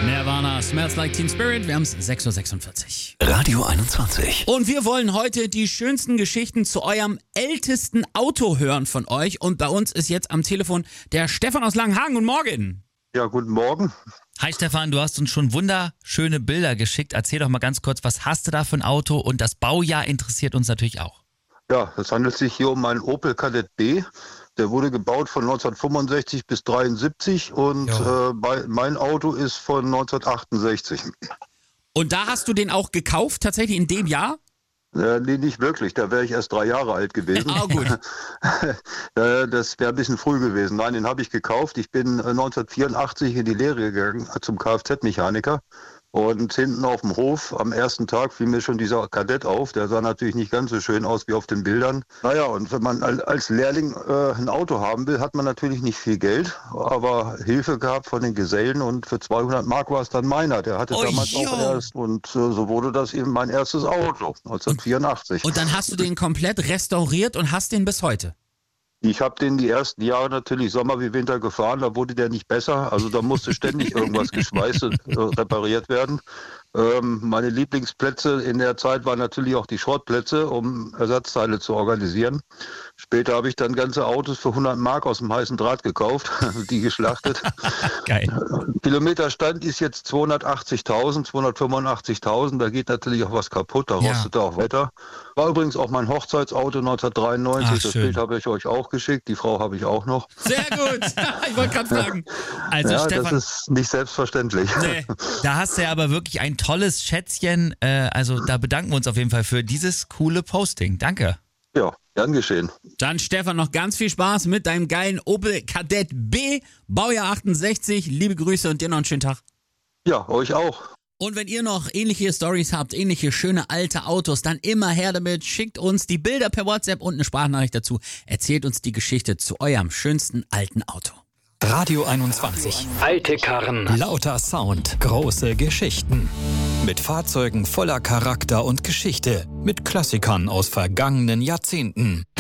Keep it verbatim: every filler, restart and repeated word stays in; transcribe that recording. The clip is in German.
Nirvana, Smells Like Teen Spirit. Wir haben es sechs Uhr sechsundvierzig. Radio einundzwanzig. Und wir wollen heute die schönsten Geschichten zu eurem ältesten Auto hören von euch. Und bei uns ist jetzt am Telefon der Stefan aus Langenhagen. Guten Morgen. Ja, guten Morgen. Hi Stefan, du hast uns schon wunderschöne Bilder geschickt. Erzähl doch mal ganz kurz, was hast du da für ein Auto? Und das Baujahr interessiert uns natürlich auch. Ja, es handelt sich hier um einen Opel Kadett B. Der wurde gebaut von neunzehnhundertfünfundsechzig bis dreiundsiebzig und äh, bei, mein Auto ist von neunzehnhundertachtundsechzig. Und da hast du den auch gekauft, tatsächlich in dem Jahr? Äh, nee, nicht wirklich. Da wäre ich erst drei Jahre alt gewesen. Ah, gut. äh, das wäre ein bisschen früh gewesen. Nein, den habe ich gekauft. Ich bin äh, neunzehnhundertvierundachtzig in die Lehre gegangen äh, zum Kfz-Mechaniker. Und hinten auf dem Hof, am ersten Tag, fiel mir schon dieser Kadett auf. Der sah natürlich nicht ganz so schön aus wie auf den Bildern. Naja, und wenn man als Lehrling äh, ein Auto haben will, hat man natürlich nicht viel Geld, aber Hilfe gehabt von den Gesellen und für zweihundert Mark war es dann meiner. Der hatte Oh, damals jo. auch erst und äh, so wurde das eben mein erstes Auto, neunzehnhundertvierundachtzig. Und dann hast du den komplett restauriert und hast den bis heute? Ich habe den die ersten Jahre natürlich Sommer wie Winter gefahren, da wurde der nicht besser. Also da musste ständig irgendwas geschweißt und äh, repariert werden. Ähm, meine Lieblingsplätze in der Zeit waren natürlich auch die Schrottplätze, um Ersatzteile zu organisieren. Später habe ich dann ganze Autos für hundert Mark aus dem heißen Draht gekauft, die geschlachtet. Geil. Kilometerstand ist jetzt zweihundertachtzigtausend, zweihundertfünfundachtzigtausend. Da geht natürlich auch was kaputt, da Ja. rostet auch weiter. War übrigens auch mein Hochzeitsauto neunzehnhundertdreiundneunzig. Ach, das schön. Bild habe ich euch auch geschickt. Die Frau habe ich auch noch. Sehr gut. Ich wollte gerade fragen. Also ja, Stefan, das ist nicht selbstverständlich. nee, da hast du ja aber wirklich ein tolles Schätzchen. Äh, also da bedanken wir uns auf jeden Fall für dieses coole Posting. Danke. Ja, gern geschehen. Dann Stefan, noch ganz viel Spaß mit deinem geilen Opel Kadett B, Baujahr achtundsechzig. Liebe Grüße und dir noch einen schönen Tag. Ja, euch auch. Und wenn ihr noch ähnliche Stories habt, ähnliche schöne alte Autos, dann immer her damit. Schickt uns die Bilder per WhatsApp und eine Sprachnachricht dazu. Erzählt uns die Geschichte zu eurem schönsten alten Auto. Radio einundzwanzig. Alte Karren. Lauter Sound. Große Geschichten. Mit Fahrzeugen voller Charakter und Geschichte. Mit Klassikern aus vergangenen Jahrzehnten.